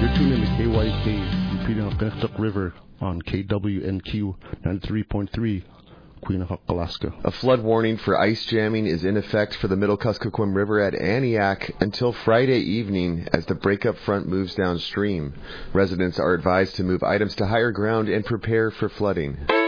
You're tuned in to KYK, repeating on Pennachuck River on KWNQ 93.3, Quinnipiac, Alaska. A flood warning for ice jamming is in effect for the Middle Kuskokwim River at Aniak until Friday evening as the breakup front moves downstream. Residents are advised to move items to higher ground and prepare for flooding.